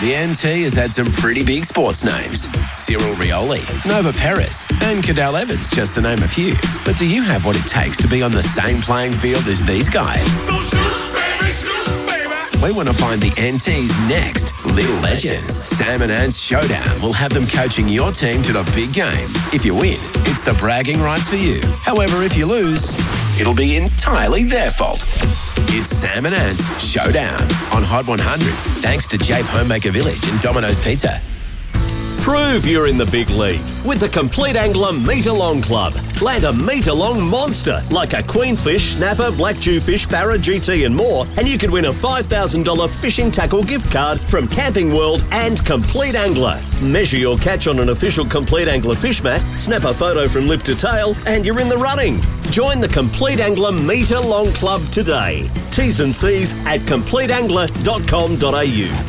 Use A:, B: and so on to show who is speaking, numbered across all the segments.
A: The NT has had some pretty big sports names. Cyril Rioli, Nova Peris, and Cadel Evans, just to name a few. But do you have what it takes to be on the same playing field as these guys?
B: So shoot, baby.
A: We want to find the NT's next little legends. Sam and Ant's Showdown will have them coaching your team to the big game. If you win, it's the bragging rights for you. However, if you lose, it'll be entirely their fault. It's Sam and Ant's Showdown on Hot 100, thanks to Jape Homemaker Village and Domino's Pizza.
C: Prove you're in the big league with the Complete Angler Metre-Long Club. Land a metre-long monster like a queenfish, snapper, black jewfish, barra, GT and more, and you could win a $5,000 fishing tackle gift card from Camping World and Complete Angler. Measure your catch on an official Complete Angler fish mat, snap a photo from lip to tail, and you're in the running. Join the Complete Angler Metre-Long Club today. T's and C's at completeangler.com.au.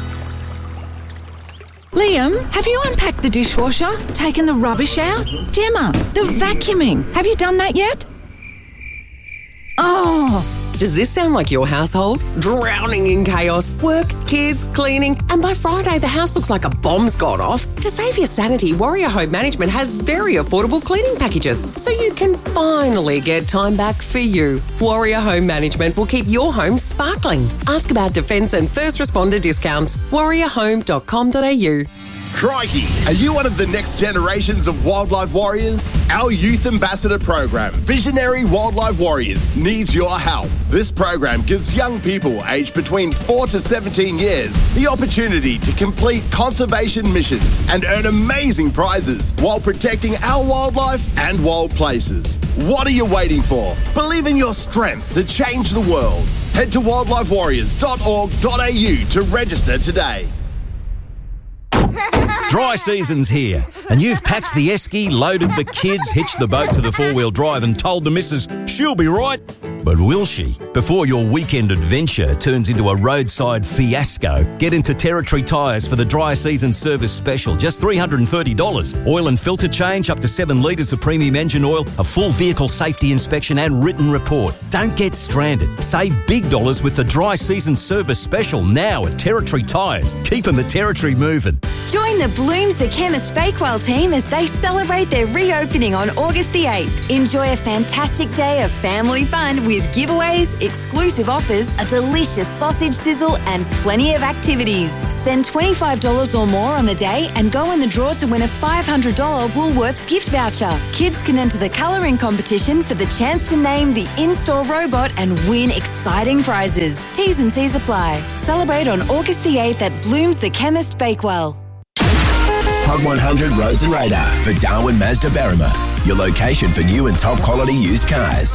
D: Liam, have you unpacked the dishwasher? Taken the rubbish out? Gemma, the vacuuming. Have you done that yet? Oh.
E: Does this sound like your household? Drowning in chaos, work, kids, cleaning, and by Friday the house looks like a bomb's gone off? To save your sanity, Warrior Home Management has very affordable cleaning packages, so you can finally get time back for you. Warrior Home Management will keep your home sparkling. Ask about defence and first responder discounts. warriorhome.com.au.
F: Crikey! Are you one of the next generations of wildlife warriors? Our youth ambassador program, Visionary Wildlife Warriors, needs your help. This program gives young people aged between 4 to 17 years the opportunity to complete conservation missions and earn amazing prizes while protecting our wildlife and wild places. What are you waiting for? Believe in your strength to change the world. Head to wildlifewarriors.org.au to register today.
G: Dry season's here, and you've packed the esky, loaded the kids, hitched the boat to the four-wheel drive and told the missus she'll be right. But will she? Before your weekend adventure turns into a roadside fiasco, get into Territory Tyres for the dry season service special. Just $330. Oil and filter change, up to 7 litres of premium engine oil, a full vehicle safety inspection and written report. Don't get stranded. Save big dollars with the dry season service special now at Territory Tyres. Keeping the territory moving.
H: Join the Blooms the Chemist Bakewell team as they celebrate their reopening on August the 8th. Enjoy a fantastic day of family fun with giveaways, exclusive offers, a delicious sausage sizzle and plenty of activities. Spend $25 or more on the day and go in the draw to win a $500 Woolworths gift voucher. Kids can enter the colouring competition for the chance to name the in-store robot and win exciting prizes. T's and C's apply. Celebrate on August the 8th at Blooms the Chemist Bakewell.
A: Hot 100 Roads and Radar for Darwin Mazda Berrima, your location for new and top quality used cars.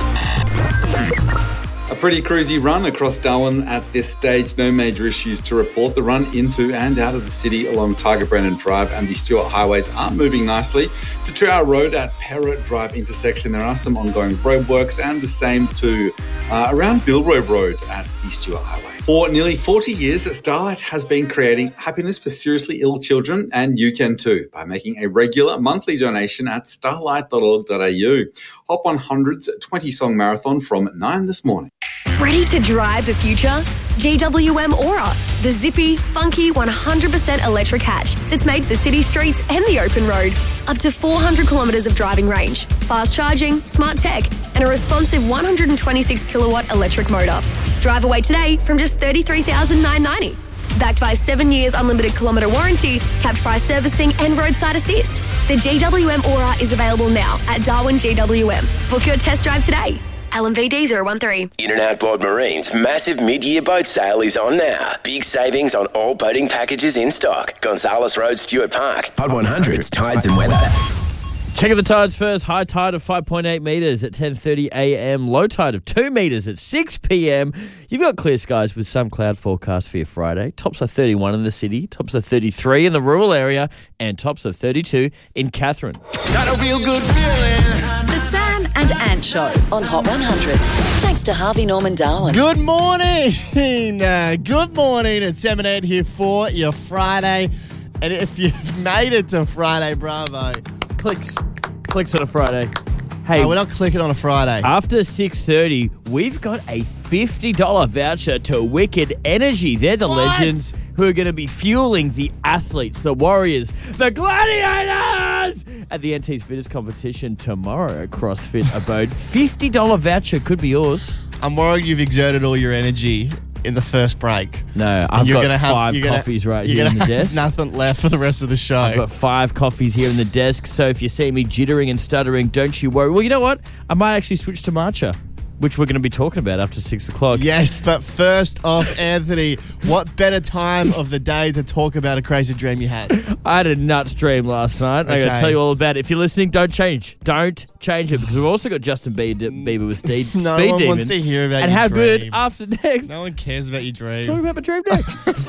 I: A pretty cruisy run across Darwin at this stage. No major issues to report. The run into and out of the city along Tiger Brennan Drive and the Stewart highways are moving nicely. To Trower Road at Parrot Drive intersection, there are some ongoing roadworks, and the same to around Bilrow Road at the Stewart Highway. For nearly 40 years, Starlight has been creating happiness for seriously ill children, and you can too by making a regular monthly donation at starlight.org.au. Hop 100's 20-song marathon from 9 this morning.
J: Ready to drive the future? GWM Aura, the zippy, funky, 100% electric hatch that's made for city streets and the open road. Up to 400 kilometres of driving range, fast charging, smart tech, and a responsive 126 kilowatt electric motor. Drive away today from just $33,990. Backed by 7 years unlimited kilometre warranty, capped price servicing and roadside assist. The GWM Aura is available now at Darwin GWM. Book your test drive today. LMVD 013.
A: In and Outboard Marine's massive mid-year boat sale is on now. Big savings on all boating packages in stock. Gonzales Road, Stewart Park. Hot 100's Tides and Weather.
K: Checking the tides first. High tide of 5.8 metres at 10:30 a.m. Low tide of 2 metres at 6 p.m. You've got clear skies with some cloud forecast for your Friday. Tops are 31 in the city. Tops are 33 in the rural area. And tops are 32 in Katherine.
B: Got a real good feeling.
D: The Sam and Ant Show on Hot 100. Thanks to Harvey Norman Darwin.
L: Good morning. Good morning. It's Sam and Ant here for your Friday. And if you've made it to Friday, bravo.
K: Clicks on a Friday. Hey,
L: no, we're not clicking on a Friday.
K: After 6:30, we've got a $50 voucher to Wicked Energy. They're the legends. who are going to be fueling the athletes, the warriors, the gladiators at the NT's Fittest competition tomorrow at CrossFit Abode. $50 voucher could be yours.
L: I'm worried you've exerted all your energy in the first break.
K: No, I've got 5 coffees right here in the desk.
L: Nothing left for the rest of the show.
K: I've got 5 coffees here in the desk, so if you see me jittering and stuttering, don't you worry. Well, you know what? I might actually switch to matcha, which we're going to be talking about after 6 o'clock.
L: Yes, but first off, Anthony, what better time of the day to talk about a crazy dream you had?
K: I had a nuts dream last night. I'm going to tell you all about it. If you're listening, don't change. Don't change it, because we've also got Justin Bieber with Speed
L: No
K: Demon.
L: one wants to hear about
K: and
L: your
K: how
L: dream.
K: good after next.
L: No one cares about your dream.
K: Talking about my dream next.